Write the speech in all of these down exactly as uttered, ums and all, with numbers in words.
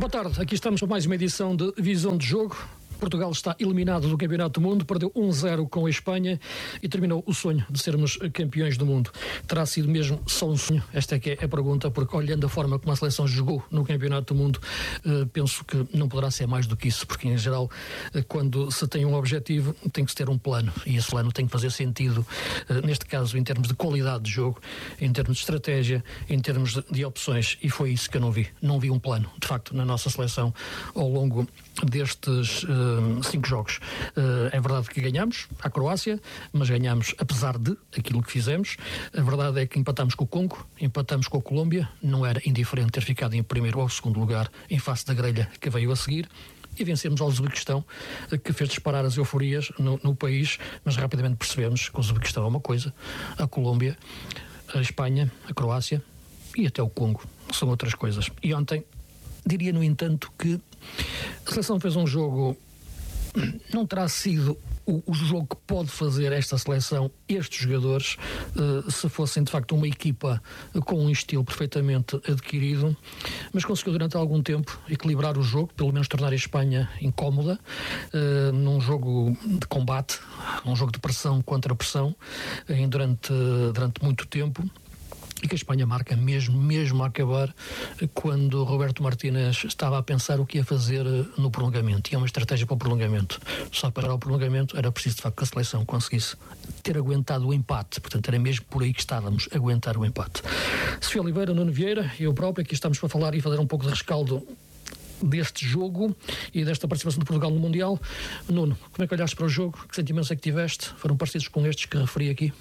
Boa tarde, aqui estamos para mais uma edição de Visão de Jogo. Portugal está eliminado do Campeonato do Mundo, perdeu um zero com a Espanha e terminou o sonho de sermos campeões do mundo. Terá sido mesmo só um sonho? Esta é que é a pergunta, porque olhando a forma como a seleção jogou no Campeonato do Mundo, eh, penso que não poderá ser mais do que isso, porque em geral, eh, quando se tem um objetivo, tem que se ter um plano, e esse plano tem que fazer sentido, eh, neste caso em termos de qualidade de jogo, em termos de estratégia, em termos de, de opções, e foi isso que eu não vi. Não vi um plano, de facto, na nossa seleção ao longo destes uh, cinco jogos. Uh, é verdade que ganhamos à Croácia, mas ganhamos apesar de aquilo que fizemos. A verdade é que empatamos com o Congo, empatamos com a Colômbia, não era indiferente ter ficado em primeiro ou segundo lugar em face da grelha que veio a seguir. E vencemos ao Uzbequistão, que fez disparar as euforias no, no país, mas rapidamente percebemos que o Uzbequistão é uma coisa, a Colômbia, a Espanha, a Croácia e até o Congo são outras coisas. E ontem diria, no entanto, que a seleção fez um jogo, não terá sido o, o jogo que pode fazer esta seleção, estes jogadores, uh, se fossem de facto uma equipa com um estilo perfeitamente adquirido, mas conseguiu durante algum tempo equilibrar o jogo, pelo menos tornar a Espanha incómoda, uh, num jogo de combate, num jogo de pressão contra pressão, uh, durante, uh, durante muito tempo. E que a Espanha marca mesmo, mesmo a acabar, quando Roberto Martínez estava a pensar o que ia fazer no prolongamento. Tinha uma estratégia para o prolongamento. Só para o prolongamento era preciso, de facto, que a seleção conseguisse ter aguentado o empate. Portanto, era mesmo por aí que estávamos, aguentar o empate. Sofia Oliveira, Nuno Vieira e eu próprio, aqui estamos para falar e fazer um pouco de rescaldo deste jogo e desta participação de Portugal no Mundial. Nuno, como é que olhaste para o jogo? Que sentimentos é que tiveste? Foram parecidos com estes que referi aqui?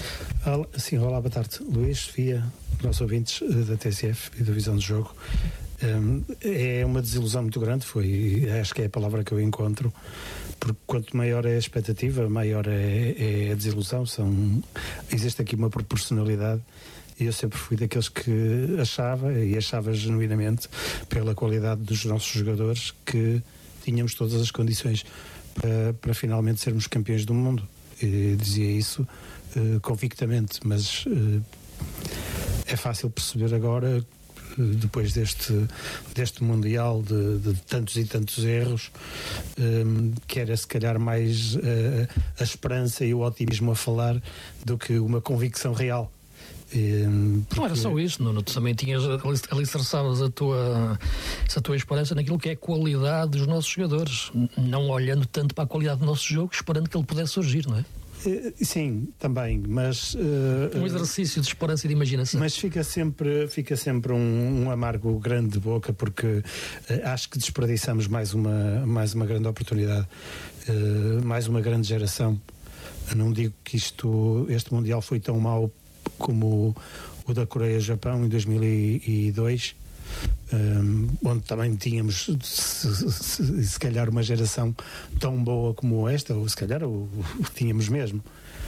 Sim, olá, boa tarde, Luís, Sofia, nossos ouvintes da T S F e da Visão de Jogo. Um, é uma desilusão muito grande, foi, acho que é a palavra que eu encontro, porque quanto maior é a expectativa, maior é, é a desilusão. São, existe aqui uma proporcionalidade. Eu sempre fui daqueles que achava, e achava genuinamente, pela qualidade dos nossos jogadores, que tínhamos todas as condições para, para finalmente sermos campeões do mundo. Eu dizia isso uh, convictamente, mas uh, é fácil perceber agora, uh, depois deste, deste Mundial de, de tantos e tantos erros, um, que era se calhar mais uh, a esperança e o otimismo a falar do que uma convicção real. Um, porque... Não era só isso, Nuno, tu também tinhas, alicerçavas a tua, a tua esperança naquilo que é a qualidade dos nossos jogadores, não olhando tanto para a qualidade do nosso jogo, esperando que ele pudesse surgir, não é? Sim, também, mas... Uh, um exercício de esperança e de imaginação. Mas fica sempre, fica sempre um, um amargo grande de boca, porque uh, acho que desperdiçamos mais uma, mais uma grande oportunidade, uh, mais uma grande geração. Eu não digo que isto, este Mundial foi tão mau como o, o da Coreia-Japão em dois mil e dois, um, onde também tínhamos se, se, se calhar uma geração tão boa como esta, ou se calhar o, o tínhamos mesmo,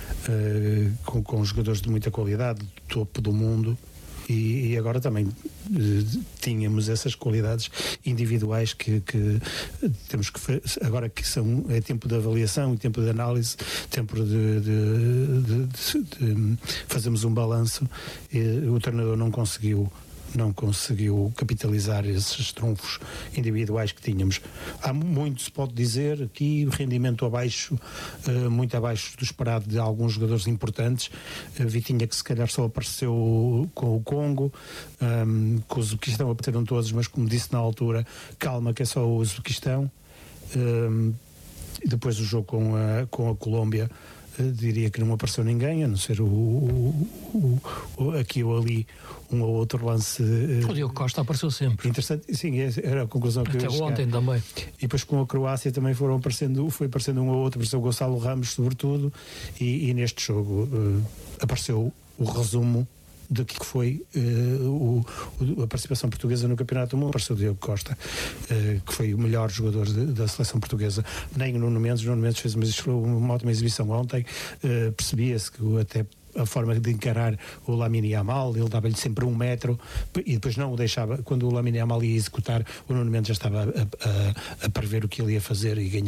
uh, com, com jogadores de muita qualidade, do topo do mundo. E, e agora também uh, tínhamos essas qualidades individuais que, que temos que, agora que são, é tempo de avaliação e tempo de análise, tempo de, de, de, de, de fazermos um balanço. E o treinador não conseguiu não conseguiu capitalizar esses trunfos individuais que tínhamos. Há muito, se pode dizer, aqui rendimento abaixo, uh, muito abaixo do esperado de alguns jogadores importantes. Uh, Vitinha, que se calhar só apareceu com o Congo, um, com o Uzbequistão apareceram todos, mas como disse na altura, calma que é só o Uzbequistão. Um, e depois o jogo com a, com a Colômbia, Uh, diria que não apareceu ninguém, a não ser o, o, o, o aqui ou ali um ou outro lance. Uh, o Diogo Costa apareceu sempre. Interessante, sim, era a conclusão que até eu ia ontem chegar. Também. E depois com a Croácia também foram aparecendo, foi aparecendo um ou outro, apareceu o Gonçalo Ramos sobretudo, e, e neste jogo uh, apareceu o resumo do que foi uh, o, o, a participação portuguesa no Campeonato do Mundo. Apareceu o Diogo Costa, uh, que foi o melhor jogador de, da seleção portuguesa. Nem o Nuno Mendes, o Nuno Mendes fez uma, uma ótima exibição ontem, uh, percebia-se que até a forma de encarar o Lamine Yamal, ele dava-lhe sempre um metro e depois não o deixava, quando o Lamine Yamal ia executar, o Nuno Mendes já estava a, a, a prever o que ele ia fazer e ganhou-lhe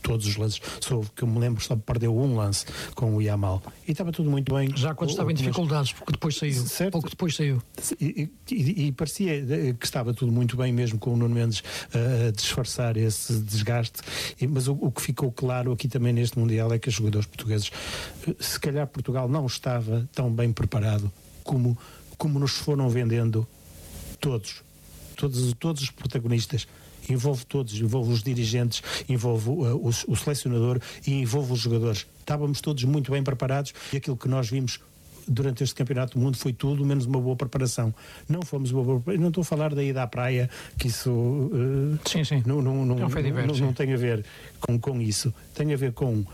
todos os lances, só que eu me lembro, só perdeu um lance com o Yamal e estava tudo muito bem. Já quando estava em dificuldades, porque depois saiu, certo. pouco depois saiu. E, e, e parecia que estava tudo muito bem, mesmo com o Nuno Mendes a disfarçar esse desgaste, mas o, o que ficou claro aqui também neste Mundial é que os jogadores portugueses, se calhar Portugal não estava tão bem preparado como, como nos foram vendendo todos, todos, todos os protagonistas. Envolve todos, envolve os dirigentes, envolve uh, o, o selecionador e envolve os jogadores. Estávamos todos muito bem preparados e aquilo que nós vimos durante este Campeonato do Mundo foi tudo menos uma boa preparação. Não fomos uma boa preparação. Não estou a falar da ida à praia, que isso uh, sim, sim. Não, não, não, não, diverso, não, não tem a ver com, com isso. Tem a ver com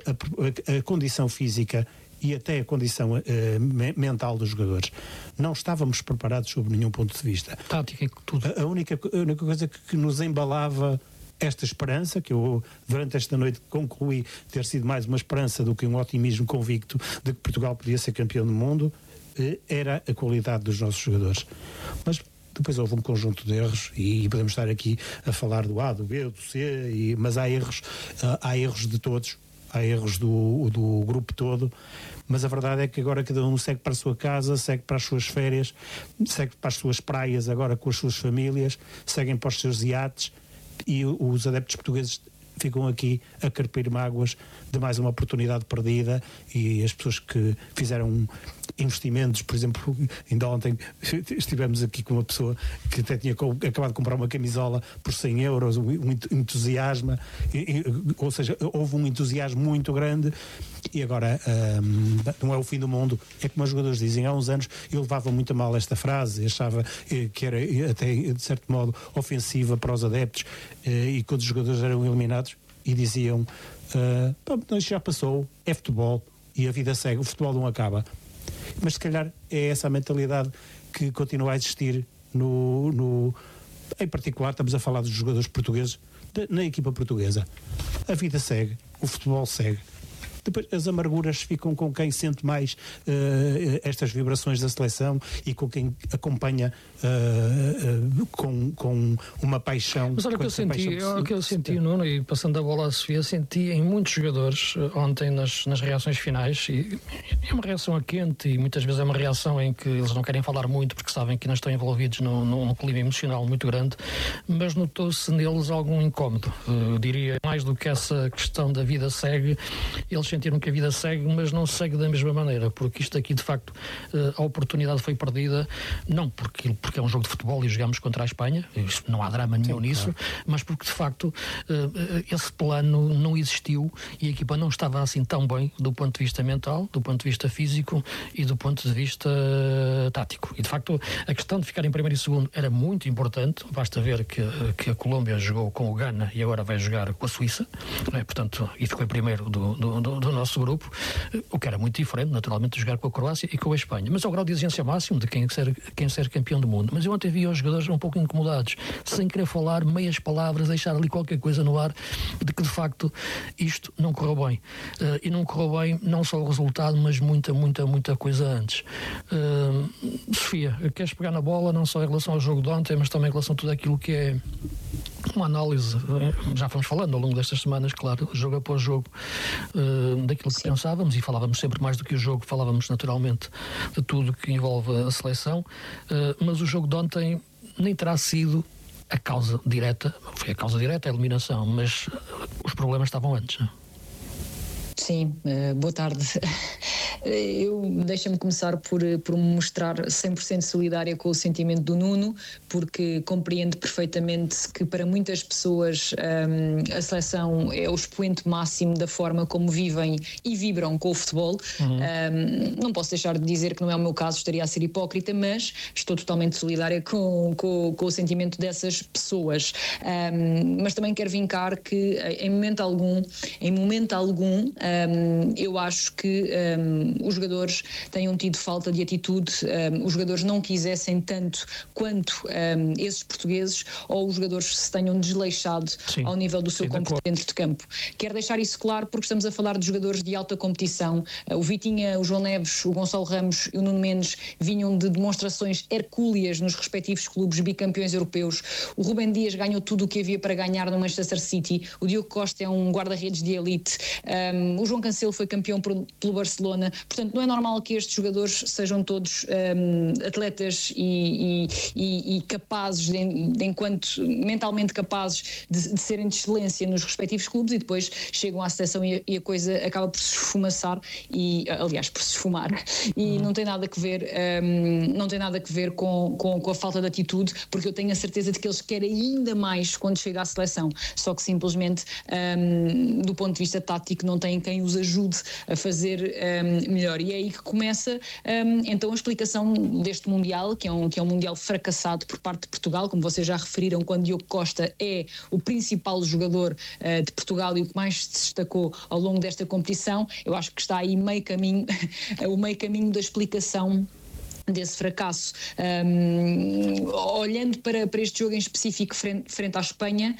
a, a, a condição física e até a condição uh, mental dos jogadores. Não estávamos preparados sob nenhum ponto de vista. Tática e tudo. A, a, única, a única coisa que, que nos embalava esta esperança, que eu durante esta noite concluí ter sido mais uma esperança do que um otimismo convicto de que Portugal podia ser campeão do mundo, uh, era a qualidade dos nossos jogadores. Mas depois houve um conjunto de erros e podemos estar aqui a falar do A, do B, do C, e, mas há erros, uh, há erros de todos. Há erros do, do grupo todo, mas a verdade é que agora cada um segue para a sua casa, segue para as suas férias, segue para as suas praias agora com as suas famílias, seguem para os seus iates e os adeptos portugueses ficam aqui a carpir mágoas de mais uma oportunidade perdida e as pessoas que fizeram investimentos, por exemplo, ainda ontem estivemos aqui com uma pessoa que até tinha acabado de comprar uma camisola por cem euros, um entusiasmo, ou seja, houve um entusiasmo muito grande e agora um, não é o fim do mundo. É como os jogadores dizem, há uns anos eu levava muito a mal esta frase, achava que era até de certo modo ofensiva para os adeptos e quando os jogadores eram eliminados e diziam uh, isto já passou, é futebol e a vida segue, o futebol não acaba. Mas se calhar é essa a mentalidade que continua a existir no, no em particular estamos a falar dos jogadores portugueses de, na equipa portuguesa. A vida segue, o futebol segue. Depois as amarguras ficam com quem sente mais uh, estas vibrações da seleção e com quem acompanha uh, uh, com, com uma paixão. Mas olha o que eu senti, o que eu senti, Nuno, e passando a bola à Sofia, senti em muitos jogadores uh, ontem nas, nas reações finais, e é uma reação a quente e muitas vezes é uma reação em que eles não querem falar muito porque sabem que não estão envolvidos num, num clima emocional muito grande, mas notou-se neles algum incómodo. Uh, diria, mais do que essa questão da vida segue, eles sentiram que a vida segue, mas não segue da mesma maneira, porque isto aqui de facto a oportunidade foi perdida, não porque, porque é um jogo de futebol e jogamos contra a Espanha, isso, não há drama nenhum Sim, nisso, claro. Mas porque de facto esse plano não existiu e a equipa não estava assim tão bem do ponto de vista mental, do ponto de vista físico e do ponto de vista tático. E de facto a questão de ficar em primeiro e segundo era muito importante, basta ver que, que a Colômbia jogou com o Ghana e agora vai jogar com a Suíça, não é? Portanto, e ficou em primeiro do, do, do do nosso grupo, o que era muito diferente, naturalmente, de jogar com a Croácia e com a Espanha. Mas ao grau de exigência máximo de quem ser, quem ser campeão do mundo. Mas eu ontem vi os jogadores um pouco incomodados, sem querer falar meias palavras, deixar ali qualquer coisa no ar, de que de facto isto não correu bem. Uh, e não correu bem não só o resultado, mas muita, muita, muita coisa antes. Uh, Sofia, queres pegar na bola, não só em relação ao jogo de ontem, mas também em relação a tudo aquilo que é uma análise, já fomos falando ao longo destas semanas, claro, jogo após jogo, uh, daquilo que Sim. pensávamos, e falávamos sempre mais do que o jogo, falávamos naturalmente de tudo que envolve a seleção, uh, mas o jogo de ontem nem terá sido a causa direta, foi a causa direta, a eliminação, mas os problemas estavam antes, não? Sim, uh, boa tarde. Eu deixa-me começar por, por me mostrar cem por cento solidária com o sentimento do Nuno, porque compreendo perfeitamente que para muitas pessoas um, a seleção é o expoente máximo da forma como vivem e vibram com o futebol. Uhum. Um, não posso deixar de dizer que não é o meu caso, estaria a ser hipócrita, mas estou totalmente solidária com, com, com o sentimento dessas pessoas. Um, mas também quero vincar que em momento algum, em momento algum, um, eu acho que um, um, os jogadores tenham tido falta de atitude, um, os jogadores não quisessem tanto quanto um, esses portugueses, ou os jogadores se tenham desleixado Sim. ao nível do seu comportamento dentro de campo. Quero deixar isso claro porque estamos a falar de jogadores de alta competição. O Vitinha, o João Neves, o Gonçalo Ramos e o Nuno Mendes vinham de demonstrações hercúleas nos respectivos clubes bicampeões europeus. O Rúben Dias ganhou tudo o que havia para ganhar no Manchester City. O Diogo Costa é um guarda-redes de elite. Um, o João Cancelo foi campeão por, pelo Barcelona. Portanto, não é normal que estes jogadores sejam todos um, atletas e, e, e, e capazes, de, de, enquanto mentalmente capazes de, de serem de excelência nos respectivos clubes, e depois chegam à seleção e a, e a coisa acaba por se esfumaçar, e, aliás, por se esfumar. E uhum. não tem nada a ver, um, não tem nada a ver com, com, com a falta de atitude, porque eu tenho a certeza de que eles querem ainda mais quando chega à seleção, só que simplesmente um, do ponto de vista tático não têm quem os ajude a fazer um, melhor, e é aí que começa um, então a explicação deste Mundial, que é, um, que é um Mundial fracassado por parte de Portugal, como vocês já referiram, quando Diogo Costa é o principal jogador uh, de Portugal e o que mais se destacou ao longo desta competição. Eu acho que está aí meio caminho, o meio caminho da explicação desse fracasso. Um, olhando para, para este jogo em específico frente, frente à Espanha,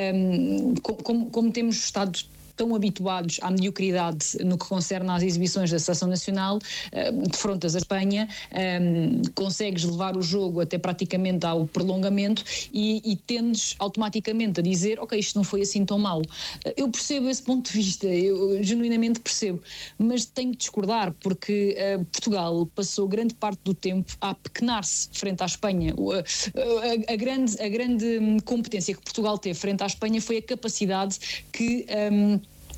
um, como, como temos estado tão habituados à mediocridade no que concerne às exibições da Seleção Nacional, defrontas a Espanha, um, consegues levar o jogo até praticamente ao prolongamento e, e tendes automaticamente a dizer, ok, isto não foi assim tão mau. Eu percebo esse ponto de vista, eu genuinamente percebo, mas tenho que discordar, porque uh, Portugal passou grande parte do tempo a apequenar-se frente à Espanha. Uh, a, a, grande, a grande competência que Portugal teve frente à Espanha foi a capacidade que um,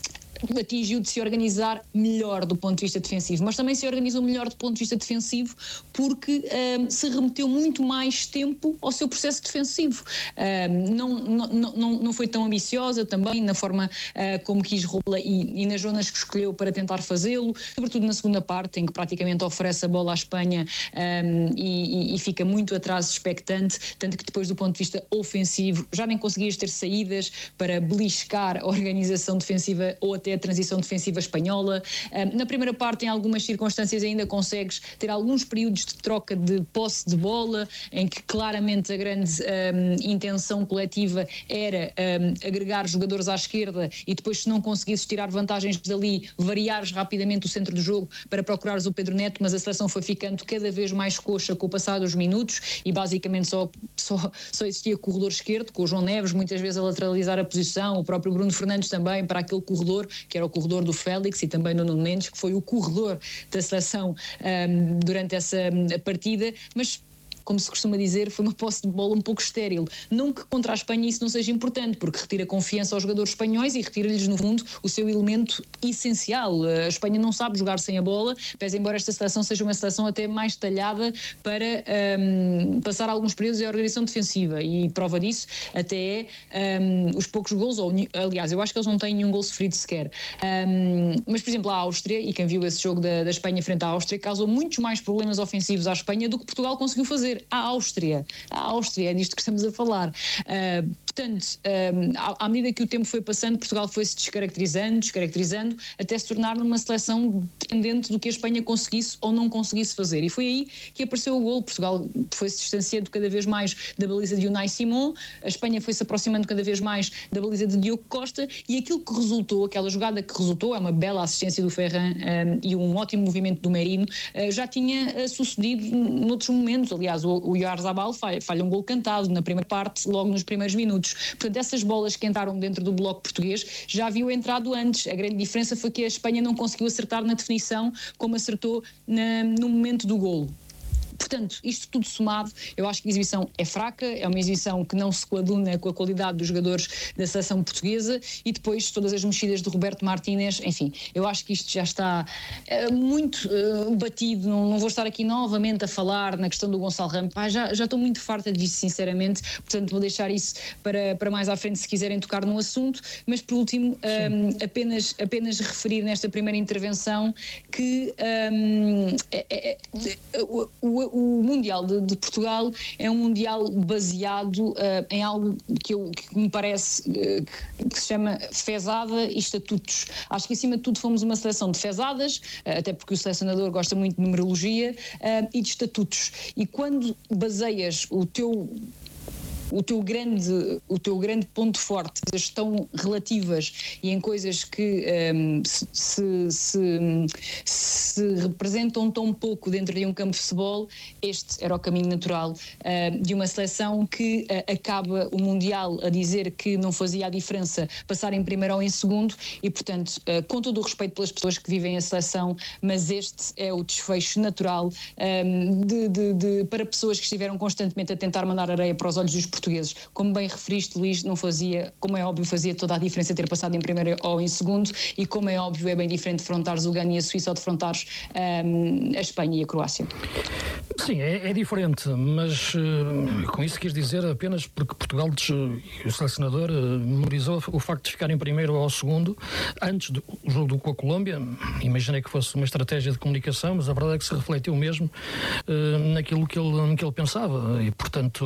atingiu de se organizar melhor do ponto de vista defensivo, mas também se organizou melhor do ponto de vista defensivo porque um, se remeteu muito mais tempo ao seu processo defensivo. Um, não, não, não, não foi tão ambiciosa também na forma uh, como quis rola e, e nas zonas que escolheu para tentar fazê-lo, sobretudo na segunda parte, em que praticamente oferece a bola à Espanha um, e, e fica muito atrás expectante, tanto que depois do ponto de vista ofensivo já nem conseguias ter saídas para beliscar a organização defensiva ou até a transição defensiva espanhola. Na primeira parte, em algumas circunstâncias, ainda consegues ter alguns períodos de troca de posse de bola, em que claramente a grande um, intenção coletiva era um, agregar jogadores à esquerda e depois, se não conseguisses tirar vantagens dali, variares rapidamente o centro do jogo para procurares o Pedro Neto, mas a seleção foi ficando cada vez mais coxa com o passar dos minutos e basicamente só, só, só existia corredor esquerdo, com o João Neves muitas vezes a lateralizar a posição, o próprio Bruno Fernandes também para aquele corredor que era o corredor do Félix, e também no Nuno Mendes, que foi o corredor da seleção um, durante essa partida, mas como se costuma dizer, foi uma posse de bola um pouco estéril. Não que contra a Espanha isso não seja importante, porque retira confiança aos jogadores espanhóis e retira-lhes, no fundo, o seu elemento essencial. A Espanha não sabe jogar sem a bola, pese embora esta seleção seja uma seleção até mais talhada para um, passar alguns períodos em organização defensiva, e prova disso até é um, os poucos gols, ou, aliás, eu acho que eles não têm nenhum gol sofrido sequer. Um, mas, por exemplo, a Áustria, e quem viu esse jogo da, da Espanha frente à Áustria, causou muitos mais problemas ofensivos à Espanha do que Portugal conseguiu fazer. A Áustria, a Áustria, é disto que estamos a falar. Uh, portanto, uh, à, à medida que o tempo foi passando, Portugal foi-se descaracterizando, descaracterizando, até se tornar numa seleção dependente do que a Espanha conseguisse ou não conseguisse fazer. E foi aí que apareceu o golo. Portugal foi-se distanciando cada vez mais da baliza de Unai Simon, a Espanha foi-se aproximando cada vez mais da baliza de Diogo Costa, e aquilo que resultou, aquela jogada que resultou, é uma bela assistência do Ferran um, e um ótimo movimento do Merino, uh, já tinha uh, sucedido noutros momentos. Aliás, o, o Oyarzabal falha, falha um gol cantado na primeira parte, logo nos primeiros minutos. Portanto, essas bolas que entraram dentro do bloco português já haviam entrado antes. A grande diferença foi que a Espanha não conseguiu acertar na definição como acertou na, no momento do golo. Portanto, isto tudo somado, eu acho que a exibição é fraca, é uma exibição que não se coaduna com a qualidade dos jogadores da seleção portuguesa, e depois todas as mexidas de Roberto Martínez, enfim, eu acho que isto já está uh, muito uh, batido, não, não vou estar aqui novamente a falar na questão do Gonçalo Ramos, ah, já, já estou muito farta disso, sinceramente, portanto vou deixar isso para, para mais à frente se quiserem tocar no assunto, mas por último, um, apenas, apenas referir nesta primeira intervenção que um, é, é, é, o, o o, o Mundial de, de Portugal é um Mundial baseado uh, em algo que, eu, que me parece uh, que se chama fezada e estatutos. Acho que acima de tudo fomos uma seleção de fezadas, uh, até porque o selecionador gosta muito de numerologia, uh, e de estatutos. E quando baseias o teu o teu grande, o teu grande ponto forte, coisas tão relativas e em coisas que um, se, se, se, se representam tão pouco dentro de um campo de futebol, este era o caminho natural uh, de uma seleção que uh, acaba o Mundial a dizer que não fazia a diferença passar em primeiro ou em segundo e, portanto, uh, com todo o respeito pelas pessoas que vivem a seleção, mas este é o desfecho natural um, de, de, de, para pessoas que estiveram constantemente a tentar mandar areia para os olhos dos portugueses. Como bem referiste, Luís, não fazia, como é óbvio, fazia toda a diferença ter passado em primeiro ou em segundo, e como é óbvio, é bem diferente defrontares o Gana e a Suíça ou defrontares um, a Espanha e a Croácia. Sim, é, é diferente, mas uh, com isso quis dizer apenas porque Portugal, o selecionador, uh, memorizou o facto de ficar em primeiro ou segundo antes do jogo com a Colômbia. Imaginei que fosse uma estratégia de comunicação, mas a verdade é que se refletiu mesmo uh, naquilo que ele, que ele pensava e, portanto,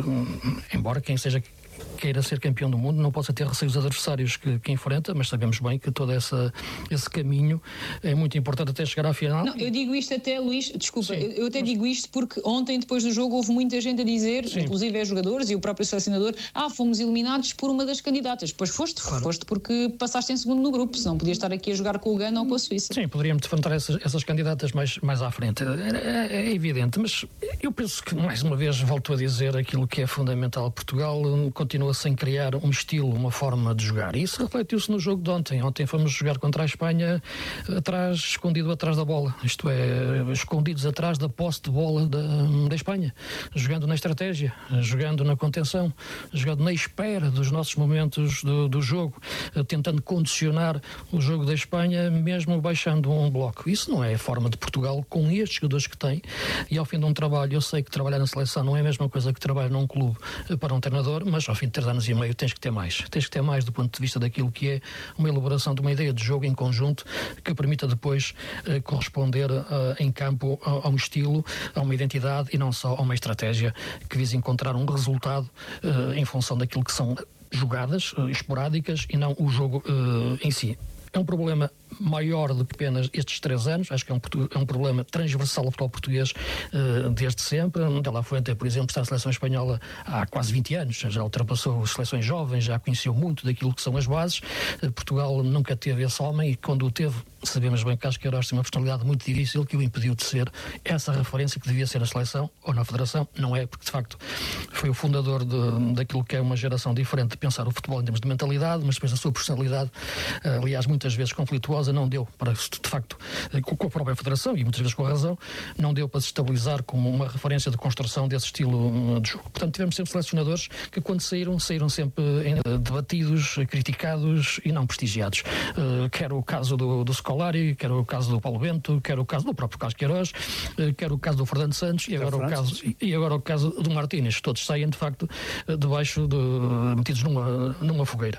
uh, embora quem seja queira ser campeão do mundo, não possa ter receios adversários que, que enfrenta, mas sabemos bem que todo essa, esse caminho é muito importante até chegar à final. Não, eu digo isto até, Luís, desculpa, eu, eu até digo isto porque ontem, depois do jogo, houve muita gente a dizer, Sim. inclusive é jogadores e o próprio selecionador, ah, fomos eliminados por uma das candidatas. Pois foste, claro. foste porque passaste em segundo no grupo, senão podias estar aqui a jogar com o Gana ou com a Suíça. Sim, poderíamos defrontar essas, essas candidatas mais, mais à frente, é, é, é evidente, mas eu penso que, mais uma vez, volto a dizer aquilo que é fundamental. Portugal continua sem criar um estilo, uma forma de jogar. E isso refletiu-se no jogo de ontem. Ontem fomos jogar contra a Espanha atrás, escondido atrás da bola. Isto é, escondidos atrás da posse de bola da, da Espanha. Jogando na estratégia, jogando na contenção, jogando na espera dos nossos momentos do, do jogo, tentando condicionar o jogo da Espanha, mesmo baixando um bloco. Isso não é a forma de Portugal com estes jogadores que tem. E ao fim de um trabalho, eu sei que trabalhar na seleção não é a mesma coisa que trabalhar num clube para um treinador, mas ao fim de três anos e meio tens que ter mais. Tens que ter mais do ponto de vista daquilo que é uma elaboração de uma ideia de jogo em conjunto que permita depois uh, corresponder uh, em campo a, a um estilo, a uma identidade e não só a uma estratégia que visa encontrar um resultado uh, em função daquilo que são jogadas uh, esporádicas e não o jogo uh, em si. É um problema maior do que apenas estes três anos, acho que é um, é um problema transversal ao futebol português uh, desde sempre. De La Fuente, por exemplo, está na seleção espanhola há quase vinte anos, já ultrapassou as seleções jovens, já conheceu muito daquilo que são as bases. Uh, Portugal nunca teve esse homem e quando o teve, sabemos bem que acho que era uma personalidade muito difícil que o impediu de ser essa referência que devia ser na seleção ou na federação. Não é, porque de facto foi o fundador de, daquilo que é uma geração diferente de pensar o futebol em termos de mentalidade, mas depois a sua personalidade, uh, aliás, muitas vezes conflituosa, não deu para, de facto, com a própria federação e muitas vezes com a razão, não deu para se estabilizar como uma referência de construção desse estilo de jogo. Portanto, tivemos sempre selecionadores que quando saíram, saíram sempre debatidos, criticados e não prestigiados. Uh, quer o caso do, do Scolari, quer o caso do Paulo Bento, quer o caso do próprio Carlos Queiroz, uh, quer o caso do Fernando Santos e agora, o caso, e agora o caso do Martínez. Todos saem, de facto, debaixo de, metidos numa, numa fogueira.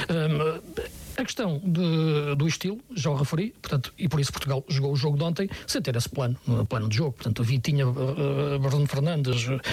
Um, A questão de, do estilo, já o referi, portanto, e por isso Portugal jogou o jogo de ontem sem ter esse plano, plano de jogo. Portanto, Vitinha, uh, Bruno Fernandes, uh,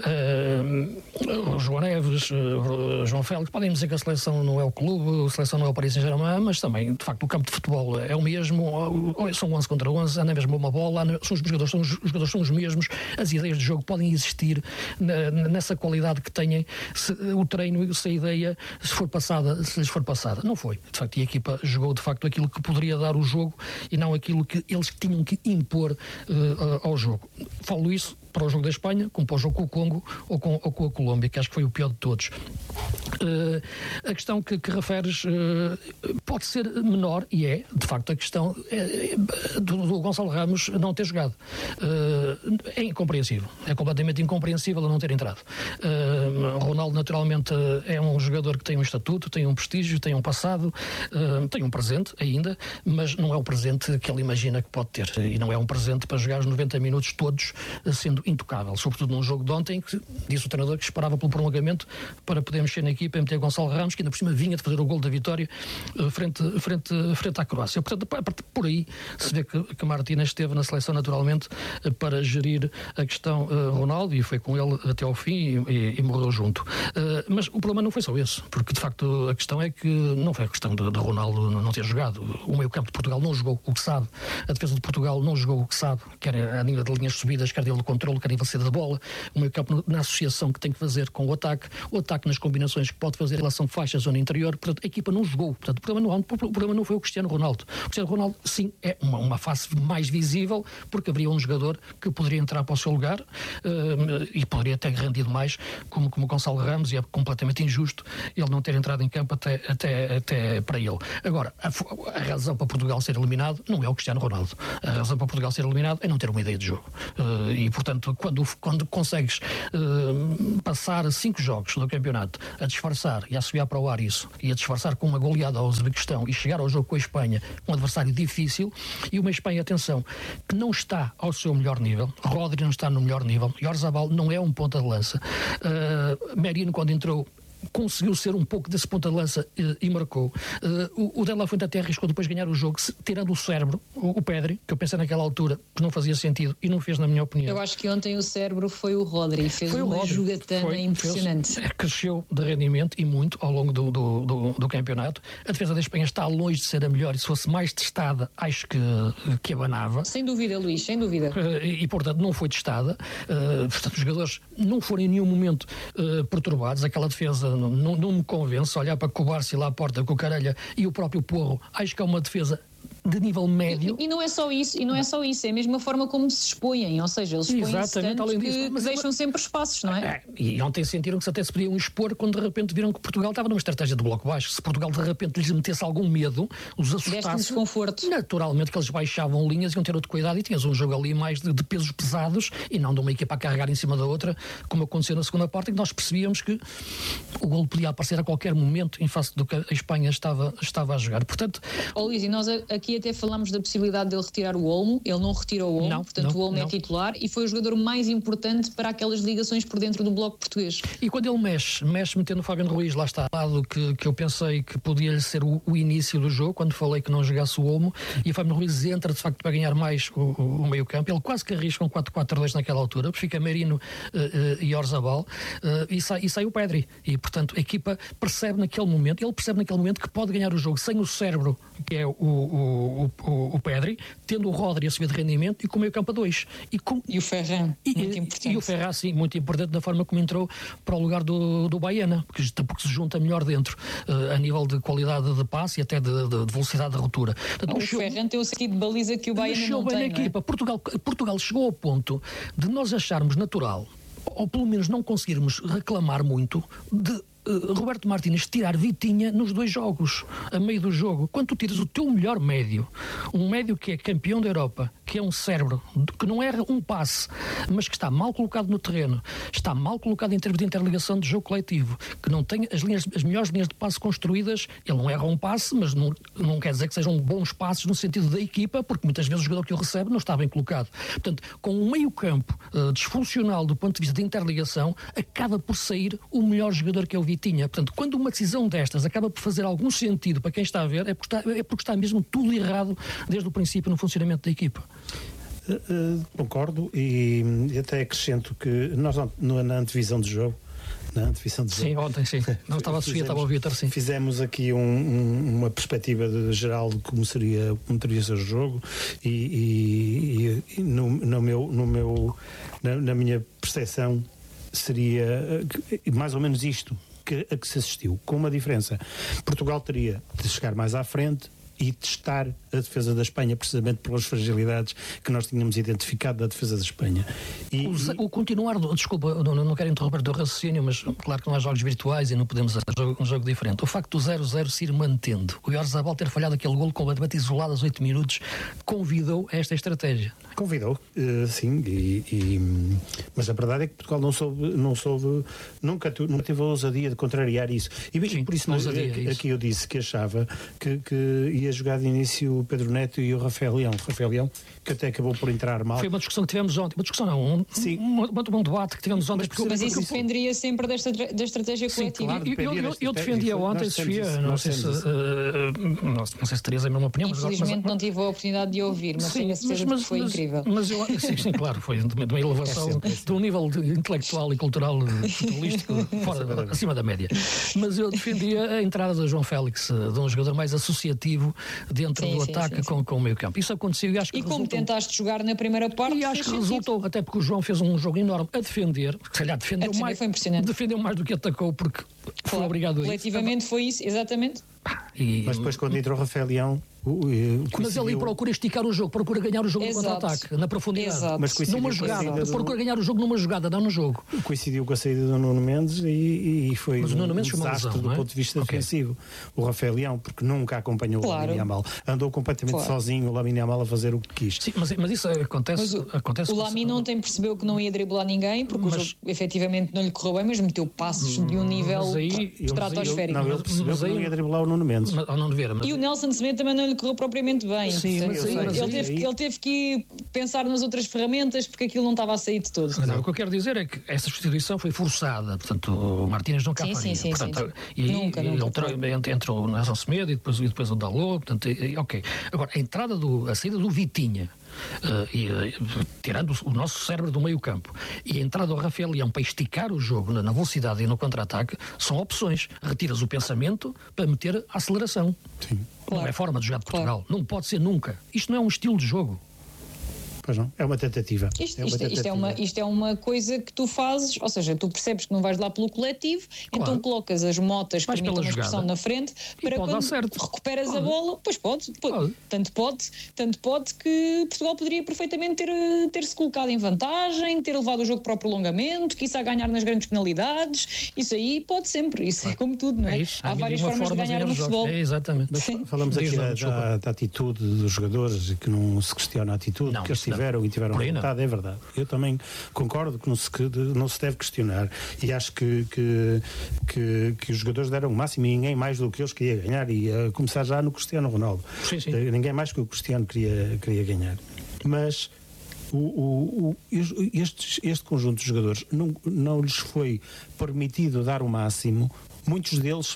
uh, João Neves, uh, João Félix. Podem dizer que a seleção não é o clube, a seleção não é o Paris Saint-Germain, mas também, de facto, o campo de futebol é o mesmo, são onze contra onze, anda mesmo uma bola, anda, são os, jogadores, são os, os jogadores são os mesmos, as ideias de jogo podem existir na, nessa qualidade que têm, se, o treino, se a ideia, se for passada, se lhes for passada. Não foi. De facto, e a equipa jogou de facto aquilo que poderia dar o jogo e não aquilo que eles tinham que impor uh, ao jogo. Falo isso para o jogo da Espanha, como para o jogo com o Congo ou com, ou com a Colômbia, que acho que foi o pior de todos. Uh, a questão que, que referes uh, pode ser menor, e é, de facto, a questão é, do, do Gonçalo Ramos não ter jogado. Uh, é incompreensível. É completamente incompreensível a não ter entrado. Uh, Ronaldo naturalmente é um jogador que tem um estatuto, tem um prestígio, tem um passado, tem um presente ainda, mas não é o presente que ele imagina que pode ter, e não é um presente para jogar os noventa minutos todos sendo intocável, sobretudo num jogo de ontem, que disse o treinador que esperava pelo prolongamento para poder mexer na equipa e meter Gonçalo Ramos, que ainda por cima vinha de fazer o gol da vitória frente, frente, frente à Croácia. Portanto, por aí se vê que, que Martínez esteve na seleção naturalmente para gerir a questão uh, Ronaldo, e foi com ele até ao fim e, e, e morreu junto. Uh, mas o problema não foi só esse, porque de facto a questão é que não foi a questão de, de Ronaldo não ter jogado. O meio-campo de Portugal não jogou o que sabe, a defesa de Portugal não jogou o que sabe, quer a nível de linhas subidas, quer a nível de controle, quer a nível de saída da bola, o meio-campo na associação que tem que fazer com o ataque, o ataque nas combinações que pode fazer em relação faixa zona interior. Portanto, a equipa não jogou. Portanto, o problema não, o problema não foi o Cristiano Ronaldo. O Cristiano Ronaldo, sim, é uma, uma face mais visível, porque haveria um jogador que poderia entrar para o seu lugar uh, e poderia ter rendido mais, como, como Gonçalo Ramos, e é completamente injusto ele não ter entrado em campo até, até, até para ele. Agora, a, a razão para Portugal ser eliminado não é o Cristiano Ronaldo. A razão para Portugal ser eliminado é não ter uma ideia de jogo. Uh, e, portanto, quando, quando consegues uh, passar cinco jogos do campeonato a disfarçar e a assobiar para o ar isso, e a disfarçar com uma goleada ao Uzbequistão e chegar ao jogo com a Espanha, um adversário difícil, e uma Espanha, atenção, que não está ao seu melhor nível, Rodri não está no melhor nível, Oyarzabal não é um ponta de lança, uh, Merino, quando entrou, conseguiu ser um pouco desse ponta de lança e, e marcou. Uh, o, o De La Fuente até arriscou depois ganhar o jogo, se, tirando o cérebro, o, o Pedri, que eu pensei naquela altura que não fazia sentido e não fez, na minha opinião. Eu acho que ontem o cérebro foi o Rodri, fez foi uma Rodri. jogatana foi, impressionante. Fez, cresceu de rendimento e muito ao longo do, do, do, do campeonato. A defesa da Espanha está longe de ser a melhor, e se fosse mais testada, acho que, que abanava. Sem dúvida, Luís, sem dúvida. Uh, e, e, portanto, não foi testada. Uh, portanto, os jogadores não foram em nenhum momento uh, perturbados. Aquela defesa Não, não, não me convence. Olhar para Kubarsi lá à porta com o Carelha e o próprio Porro, acho que é uma defesa de nível médio. E, e não é só isso, e não é só isso, é a mesma forma como se expõem, ou seja, eles expõem-se tanto que disso, mas deixam é... sempre espaços, não é? é? E ontem sentiram que se até se podiam expor quando de repente viram que Portugal estava numa estratégia de bloco baixo. Se Portugal de repente lhes metesse algum medo, os assustasse, desconforto, naturalmente que eles baixavam linhas e iam ter outro cuidado, e tinhas um jogo ali mais de, de pesos pesados e não de uma equipa a carregar em cima da outra, como aconteceu na segunda parte, em que nós percebíamos que o golo podia aparecer a qualquer momento em face do que a Espanha estava, estava a jogar. Portanto, oh, Luís, e nós aqui até falámos da possibilidade dele retirar o Olmo, ele não retirou o Olmo, não, portanto não, o Olmo não. é titular e foi o jogador mais importante para aquelas ligações por dentro do bloco português. E quando ele mexe, mexe metendo o Fabiano Ruiz, lá está, lado que, que eu pensei que podia ser o, o início do jogo, quando falei que não jogasse o Olmo, e o Fabiano Ruiz entra de facto para ganhar mais o, o, o meio campo, ele quase que arrisca um quatro quatro dois naquela altura, fica Merino uh, uh, e Oyarzabal, uh, e, sai, e sai o Pedri, e portanto a equipa percebe naquele momento, ele percebe naquele momento que pode ganhar o jogo sem o cérebro, que é o, o, o O, o Pedri, tendo o Rodri a subir de rendimento e com o meio campo a dois. E, com, e o Ferran, e, muito importante. E o Ferran, sim, muito importante da forma como entrou para o lugar do, do Baiana, porque, porque se junta melhor dentro, uh, a nível de qualidade de passe e até de, de, de velocidade de ruptura. Portanto, o mexeu, Ferran tem o sentido de baliza que o Baiana não bem tem, na equipa. É? Portugal, Portugal chegou ao ponto de nós acharmos natural, ou pelo menos não conseguirmos reclamar muito, de Uh, Roberto Martínez tirar Vitinha nos dois jogos, a meio do jogo. Quando tu tiras o teu melhor médio, um médio que é campeão da Europa, que é um cérebro, que não é um passe, mas que está mal colocado no terreno, está mal colocado em termos de interligação de jogo coletivo, que não tem as, linhas, as melhores linhas de passe construídas, ele não erra um passe, mas não, não quer dizer que sejam bons passes no sentido da equipa, porque muitas vezes o jogador que o recebe não está bem colocado. Portanto, com um meio campo uh, disfuncional do ponto de vista de interligação, acaba por sair o melhor jogador, que é o Vitinha. Portanto, quando uma decisão destas acaba por fazer algum sentido para quem está a ver, é porque está, é porque está mesmo tudo errado desde o princípio no funcionamento da equipa. Uh, uh, concordo e, e até acrescento que nós no, na antevisão de jogo na antevisão de jogo. Sim, ontem sim. Não estava a Sofia, estava a ouvir, sim. Fizemos aqui um, um, uma perspectiva de, geral de como seria, como teria ser o jogo e, e, e no, no meu, no meu, na, na minha percepção seria mais ou menos isto que, a que se assistiu, com uma diferença. Portugal teria de chegar mais à frente e testar a defesa da Espanha, precisamente pelas fragilidades que nós tínhamos identificado da defesa da Espanha. E, o, e... o continuar, desculpa, não, não quero interromper o teu raciocínio, mas claro que não há jogos virtuais e não podemos fazer um jogo, um jogo diferente. O facto do zero a zero se ir mantendo, o Oyarzabal ter falhado aquele golo completamente isolado aos oito minutos, convidou a esta estratégia. Convidou, uh, sim, e, e, mas a verdade é que Portugal não soube, não soube nunca, nunca teve a ousadia de contrariar isso. E, sim, e por isso, ousadia, aqui, isso aqui eu disse que achava que, que ia jogar de início o Pedro Neto e o Rafael Leão. O Rafael Leão, que até acabou por entrar mal. Foi uma discussão que tivemos ontem, uma discussão não, um, sim. um, um, um debate que tivemos ontem. Mas, mas isso dependeria sempre desta, da estratégia sim, coletiva. Claro, eu, eu, eu defendia ontem, Sofia, não sei, se, uh, não, não sei se terias a mesma opinião. Infelizmente mas, não tive a oportunidade de ouvir, mas sim, tenho a certeza mas, que foi mas, incrível. Mas eu, sim, sim, claro, foi de uma elevação, é sempre, é de um nível de, intelectual e cultural futebolístico fora, acima da média. Mas eu defendia a entrada do João Félix, de um jogador mais associativo dentro sim, do sim, ataque sim, com, com o meio campo. Isso aconteceu e acho que E resultou... como tentaste jogar na primeira parte... E acho que resultou, sentido. Até porque o João fez um jogo enorme a defender, se calhar defendeu, mais, foi impressionante. defendeu mais do que atacou, porque claro, foi obrigado a isso. Coletivamente foi isso, exatamente. E... Mas depois quando entrou o Rafael Leão... O, o, mas ele procura esticar o jogo, procura ganhar o jogo no contra-ataque, na profundidade. Exato. Mas numa jogada, do... procura ganhar o jogo numa jogada, não no jogo. Coincidiu com a saída do Nuno Mendes e, e foi mas um, o Nuno Mendes um desastre lesão, do é? ponto de vista okay. defensivo. O Rafael Leão, porque nunca acompanhou claro. o Lamine Yamal. Andou completamente claro. sozinho o Lamine Yamal a fazer o que quis. Sim, mas, mas isso acontece... Mas o, acontece o Lamine ontem percebeu que não ia driblar ninguém, porque mas, o jogo efetivamente não lhe correu bem, mas meteu passos de um nível aí, estratosférico. Não, ele percebeu que não ia driblar o Nuno Mendes. Mas, não devia, mas... E o Nelson Semedo também não lhe correu propriamente bem. Sim, mas ele, ele, teve, ele teve que pensar nas outras ferramentas porque aquilo não estava a sair de todo. Não, o que eu quero dizer é que essa substituição foi forçada, portanto o Martínez não cá sim, faria. sim, portanto, sim, e aí nunca, nunca entrou, entrou o Nelson Semedo e depois, e depois o Dalot, portanto, e, ok. Agora, a entrada do, a saída do Vitinha, Uh, e, uh, tirando o nosso cérebro do meio campo e a entrada do Rafael Leão para esticar o jogo na, na velocidade e no contra-ataque são opções. Retiras o pensamento para meter a aceleração. Sim. Claro. Não é forma de jogar de Portugal. Claro. Não pode ser nunca. Isto não é um estilo de jogo. Pois não, é uma tentativa. Isto é, uma isto, tentativa. Isto, é uma, isto é uma coisa que tu fazes, ou seja, tu percebes que não vais lá pelo coletivo, claro. Então colocas as motas, vais permitem uma expressão na frente, para quando recuperas pode. a bola, pois pode, pode. pode. Tanto pode, tanto pode que Portugal poderia perfeitamente ter, ter-se colocado em vantagem, ter levado o jogo para o prolongamento, que isso a ganhar nas grandes penalidades, isso aí pode sempre, isso é como tudo, não é? é isso, há, há várias formas forma de ganhar no futebol. É, exatamente. Mas falamos aqui da, da, da atitude dos jogadores e que não se questiona a atitude não, que eles tiveram não. e tiveram vontade, é verdade. Eu também concordo que não se, que não se deve questionar e acho que, que, que, que os jogadores deram o máximo e ninguém mais do que eles queria ganhar e a começar já no Cristiano Ronaldo. Sim, sim. Ninguém mais que o Cristiano queria, queria ganhar. Mas o, o, o, este, este conjunto de jogadores não, não lhes foi permitido dar o máximo, muitos deles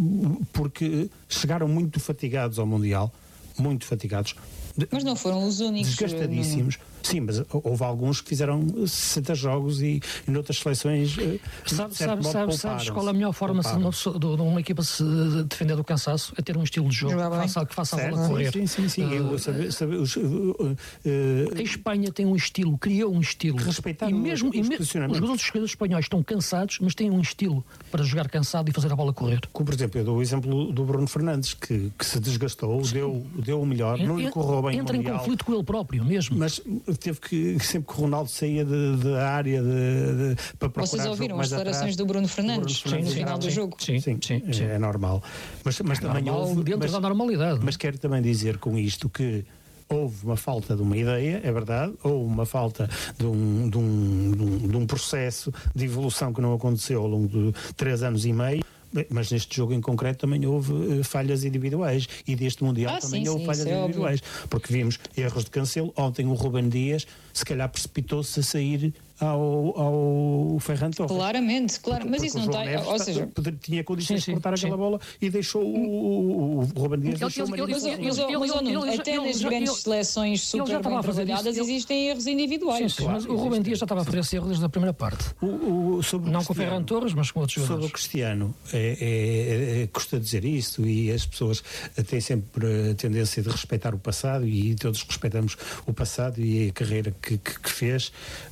porque chegaram muito fatigados ao Mundial, muito fatigados. Mas não foram os únicos. Desgastadíssimos. Não... Sim, mas houve alguns que fizeram sessenta jogos e, e noutras seleções. Sabe, sabe, sabe, sabes qual é a melhor forma se uma, pessoa, de uma equipa se defender do cansaço? É ter um estilo de jogo que faça, que faça a bola correr. Sim, sim, sim. Uh, saber, saber, os, uh, uh, a Espanha tem um estilo, criou um estilo. Respeitar e mesmo, os, e me, os jogadores espanhóis estão cansados, mas têm um estilo para jogar cansado e fazer a bola correr. Como, por exemplo, eu dou o exemplo do Bruno Fernandes, que, que se desgastou, deu, deu o melhor, não lhe correu bem. Entra em conflito com ele próprio mesmo. Mas teve que, sempre que o Ronaldo saía da área de, de, para procurar. Vocês ouviram as declarações do Bruno Fernandes, Bruno Fernandes no final do jogo? Sim, sim, sim, sim. É, é normal. Mas, mas é também normal houve, dentro mas, da normalidade. Mas quero também dizer com isto que houve uma falta de uma ideia, é verdade, houve uma falta de um, de um, de um, de um processo de evolução que não aconteceu ao longo de três anos e meio. Mas neste jogo em concreto também houve uh, falhas individuais e deste Mundial ah, também sim, houve sim, falhas é individuais, óbvio. Porque vimos erros de Cancelo. Ontem o Ruben Dias se calhar precipitou-se a sair ao, ao Ferran Torres. Claramente, claro, mas isso não está, Neves ou seja, poder, tinha condições sim, sim, de cortar sim. aquela bola e deixou o, o, o Ruben Dias ele, deixou ele, ele, mas, mas, mas, até nas grandes seleções super bem trabalhadas existem erros individuais. Sim, sim, claro, mas o Ruben Dias já estava a fazer esse erro desde a primeira parte. O, o, sobre não com o Ferran Torres, mas com outros jogadores. Sobre o Cristiano, é, é, é, custa dizer isto e as pessoas têm sempre a tendência de respeitar o passado e todos respeitamos o passado e a carreira que, que, que fez.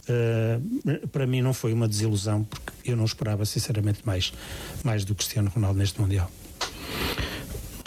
Uh, para mim não foi uma desilusão, porque eu não esperava sinceramente mais, mais do Cristiano Ronaldo neste Mundial.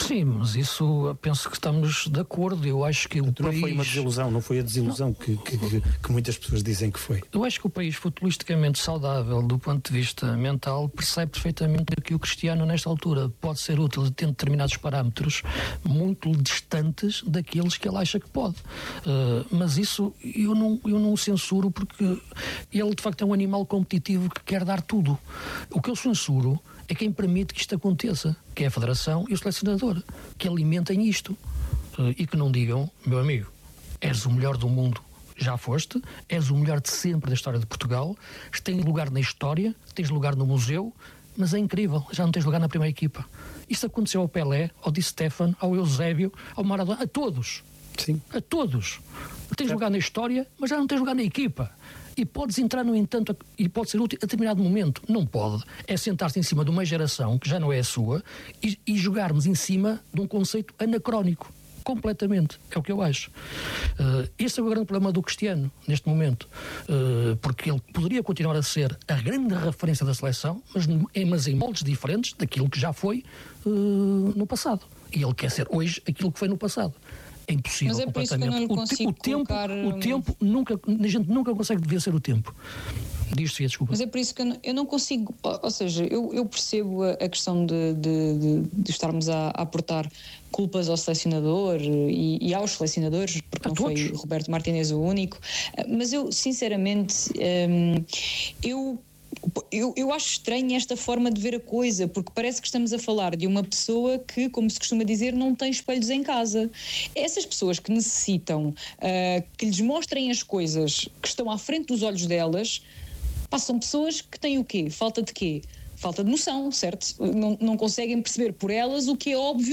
Sim, mas isso penso que estamos de acordo. Eu acho que o não país... foi uma desilusão, não foi a desilusão que, que, que, que muitas pessoas dizem que foi. Eu acho que o país futbolisticamente saudável do ponto de vista mental percebe perfeitamente que o Cristiano nesta altura pode ser útil tendo determinados parâmetros muito distantes daqueles que ele acha que pode. Uh, mas isso eu não, eu não o censuro, porque ele de facto é um animal competitivo que quer dar tudo. O que eu censuro é quem permite que isto aconteça, que é a Federação e o selecionador, que alimentem isto uh, e que não digam, meu amigo, és o melhor do mundo, já foste, és o melhor de sempre da história de Portugal, tens lugar na história, tens lugar no museu, mas é incrível, já não tens lugar na primeira equipa. Isso aconteceu ao Pelé, ao Di Stéfano, ao Eusébio, ao Maradona, a todos. Sim. A todos. Tens lugar na história, mas já não tens lugar na equipa. E podes entrar, no entanto, e pode ser útil a determinado momento. Não pode. É sentar-se em cima de uma geração que já não é a sua e, e jogarmos em cima de um conceito anacrónico. Completamente. É o que eu acho. Uh, esse é o grande problema do Cristiano, neste momento. Uh, porque ele poderia continuar a ser a grande referência da seleção, mas, mas em moldes diferentes daquilo que já foi uh, no passado. E ele quer ser hoje aquilo que foi no passado. É impossível. Mas é por isso que eu não consigo o, te, o colocar... tempo, o tempo nunca, a gente nunca consegue vencer o tempo. Diz, Sofia, desculpa. Mas é por isso que eu não, eu não consigo, ou seja, eu, eu percebo a, a questão de, de, de, de estarmos a, a aportar culpas ao selecionador e, e aos selecionadores, porque a não todos. Foi Roberto Martínez o único, mas eu, sinceramente, hum, eu Eu, eu acho estranho esta forma de ver a coisa, porque parece que estamos a falar de uma pessoa que, como se costuma dizer, não tem espelhos em casa. Essas pessoas que necessitam uh, que lhes mostrem as coisas que estão à frente dos olhos delas, pá, são pessoas que têm o quê? Falta de quê? Falta de noção, certo? Não, não conseguem perceber por elas o que é óbvio